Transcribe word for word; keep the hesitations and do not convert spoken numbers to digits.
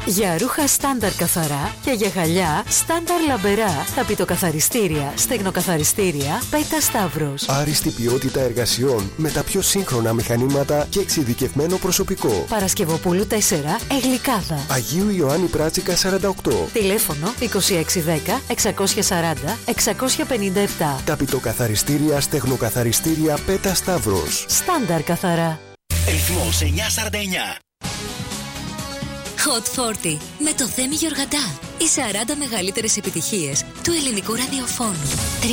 Για ρούχα στάνταρ καθαρά και για γυαλιά στάνταρ λαμπερά. Ταπητοκαθαριστήρια, στεγνοκαθαριστήρια, Πέτα Σταύρος. Άριστη ποιότητα εργασιών με τα πιο σύγχρονα μηχανήματα και εξειδικευμένο προσωπικό. Παρασκευοπούλου τέσσερα, Εγλικάδα. Αγίου Ιωάννη Πράτσικα σαράντα οκτώ. Τηλέφωνο είκοσι έξι δέκα εξακόσια σαράντα εξακόσια πενήντα επτά. Ταπητοκαθαριστήρια, στεγνοκαθαριστήρια, Πέτα Σταύρος. Στάνταρ καθαρά. Ρυθμός εννιακόσια σαράντα εννιά. Hot σαράντα με το Θέμη Γεωργαντά. Οι σαράντα μεγαλύτερες επιτυχίες του ελληνικού ραδιοφώνου.